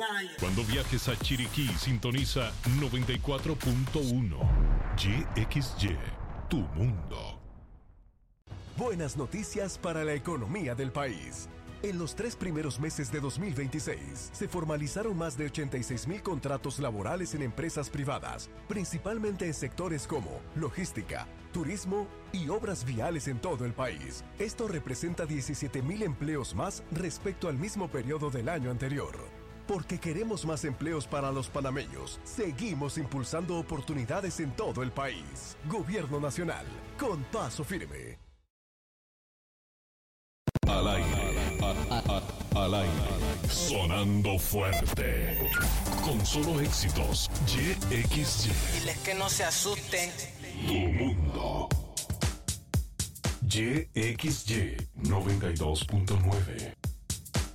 Cuando viajes a Chiriquí, sintoniza 94.1. YXY, tu mundo. Buenas noticias para la economía del país. En los 3 primeros meses de 2026, se formalizaron más de 86,000 contratos laborales en empresas privadas, principalmente en sectores como logística, turismo y obras viales en todo el país. Esto representa 17,000 empleos más respecto al mismo periodo del año anterior. Porque queremos más empleos para los panameños, seguimos impulsando oportunidades en todo el país. Gobierno Nacional, con paso firme. Al aire, al aire, sonando fuerte, con solo éxitos, YXY. Diles que no se asusten. Tu mundo. YXY 92.9.